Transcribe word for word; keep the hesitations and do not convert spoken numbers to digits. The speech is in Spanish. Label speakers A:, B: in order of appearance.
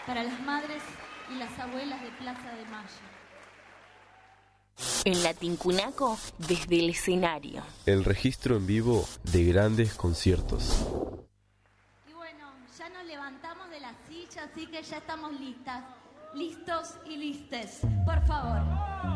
A: para las madres y las abuelas de Plaza de Mayo.
B: En la Tincunaco, desde el escenario.
C: El registro en vivo de grandes conciertos.
A: Y bueno, ya nos levantamos de la silla, así que ya estamos listas, listos y listes. Por favor.